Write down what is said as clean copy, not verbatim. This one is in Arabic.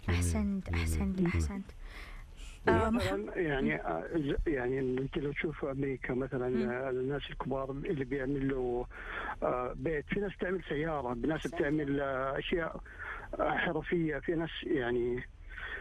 أحسنت جميل. أحسنت أحسنت. مثلا يعني انت لو تشوف امريكا مثلا، الناس الكبار اللي بيعملوا بيت، في ناس تعمل سياره، في ناس بتعمل اشياء حرفيه، في ناس يعني